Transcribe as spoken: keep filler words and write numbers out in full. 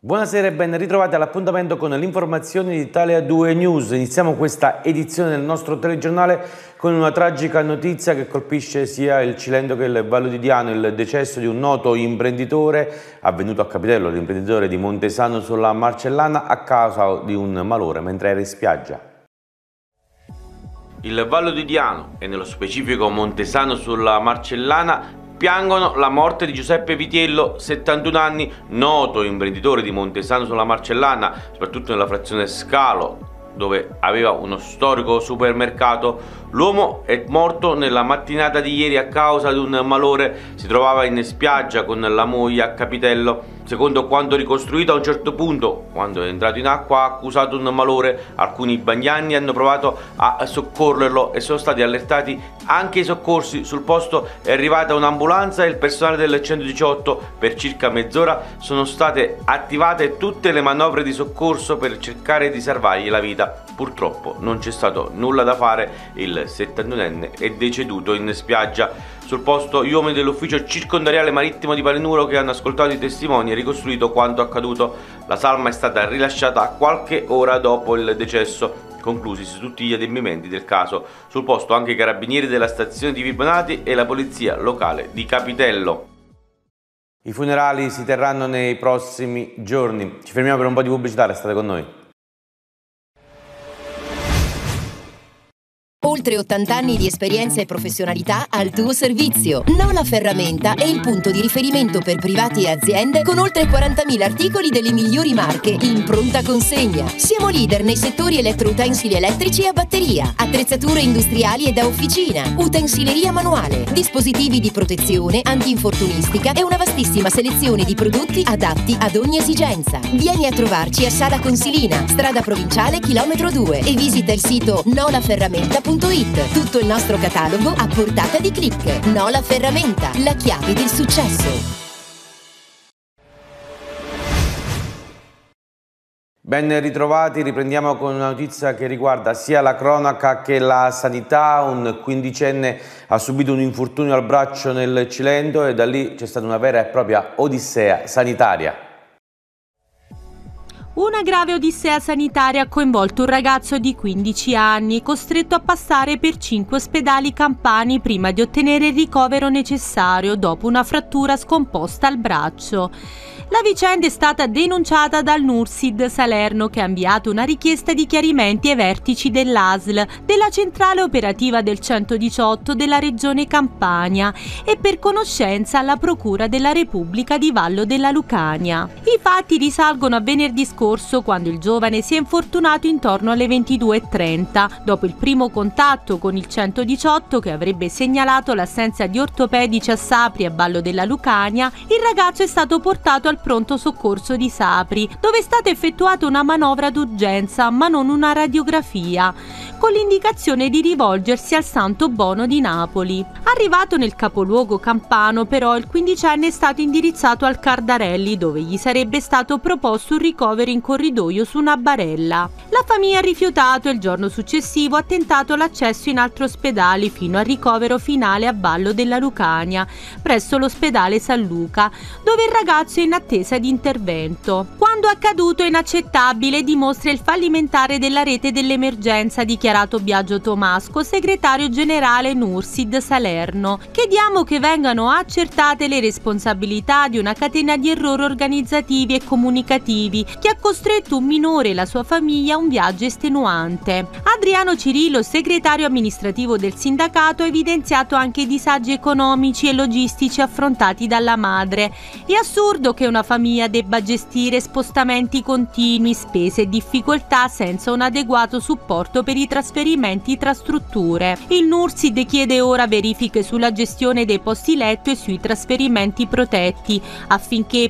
Buonasera e ben ritrovati all'appuntamento con l'informazione di Italia due News. Iniziamo questa edizione del nostro telegiornale con una tragica notizia che colpisce sia il Cilento che il Vallo di Diano, il decesso di un noto imprenditore avvenuto a Capitello, l'imprenditore di Montesano sulla Marcellana, a causa di un malore mentre era in spiaggia. Il Vallo di Diano e nello specifico Montesano sulla Marcellana piangono la morte di Giuseppe Vitiello, settantuno anni, noto imprenditore di Montesano sulla Marcellana, soprattutto nella frazione Scalo, dove aveva uno storico supermercato. L'uomo è morto nella mattinata di ieri a causa di un malore. Si trovava in spiaggia con la moglie a Capitello. Secondo quanto ricostruito, a un certo punto, quando è entrato in acqua, ha accusato un malore. Alcuni bagnanti hanno provato a soccorrerlo e sono stati allertati anche i soccorsi. Sul posto è arrivata un'ambulanza e il personale del centodiciotto. Per circa mezz'ora sono state attivate tutte le manovre di soccorso per cercare di salvargli la vita. Purtroppo non c'è stato nulla da fare, il settantunenne è deceduto in spiaggia. Sul posto gli uomini dell'ufficio circondariale marittimo di Palinuro, che hanno ascoltato i testimoni e ricostruito quanto accaduto. La salma è stata rilasciata qualche ora dopo il decesso, conclusisi tutti gli adempimenti del caso. Sul posto anche i carabinieri della stazione di Vibonati e la polizia locale di Capitello. I funerali si terranno nei prossimi giorni. Ci fermiamo per un po' di pubblicità, restate con noi. Oltre ottanta anni di esperienza e professionalità al tuo servizio. Nola Ferramenta è il punto di riferimento per privati e aziende con oltre quarantamila articoli delle migliori marche in pronta consegna. Siamo leader nei settori elettroutensili elettrici e a batteria, attrezzature industriali e da officina, utensileria manuale, dispositivi di protezione, antinfortunistica e una vastissima selezione di prodotti adatti ad ogni esigenza. Vieni a trovarci a Sala Consilina, strada provinciale chilometro due, e visita il sito nola ferramenta punto it. Tutto il nostro catalogo a portata di click. Nola Ferramenta, la chiave del successo. Ben ritrovati, riprendiamo con una notizia che riguarda sia la cronaca che la sanità. Un quindicenne ha subito un infortunio al braccio nel Cilento e da lì c'è stata una vera e propria odissea sanitaria. Una grave odissea sanitaria ha coinvolto un ragazzo di quindici anni, costretto a passare per cinque ospedali campani prima di ottenere il ricovero necessario dopo una frattura scomposta al braccio. La vicenda è stata denunciata dal NURSID Salerno, che ha inviato una richiesta di chiarimenti ai vertici dell'A S L, della centrale operativa del centodiciotto della regione Campania e per conoscenza alla Procura della Repubblica di Vallo della Lucania. I fatti risalgono a venerdì scorso, quando il giovane si è infortunato intorno alle ventidue e trenta. Dopo il primo contatto con il centodiciotto, che avrebbe segnalato l'assenza di ortopedici a Sapri e a Vallo della Lucania, il ragazzo è stato portato al pronto soccorso di Sapri, dove è stata effettuata una manovra d'urgenza ma non una radiografia, con l'indicazione di rivolgersi al Santo Bono di Napoli. Arrivato nel capoluogo campano, però, il quindicenne è stato indirizzato al Cardarelli, dove gli sarebbe stato proposto un ricovero in corridoio su una barella. La famiglia ha rifiutato e il giorno successivo ha tentato l'accesso in altri ospedali fino al ricovero finale a Vallo della Lucania, presso l'ospedale San Luca, dove il ragazzo è in attesa di intervento. Quando accaduto è inaccettabile e dimostra il fallimentare della rete dell'emergenza, ha dichiarato Biagio Tomasco, segretario generale NURSID Salerno. Chiediamo che vengano accertate le responsabilità di una catena di errori organizzativi e comunicativi che ha costretto un minore e la sua famiglia a un viaggio estenuante. Adriano Cirillo, segretario amministrativo del sindacato, ha evidenziato anche i disagi economici e logistici affrontati dalla madre. È assurdo che una famiglia debba gestire spostamenti continui, spese e difficoltà senza un adeguato supporto per i trasferimenti tra strutture. Il NURSID chiede ora verifiche sulla gestione dei posti letto e sui trasferimenti protetti, affinché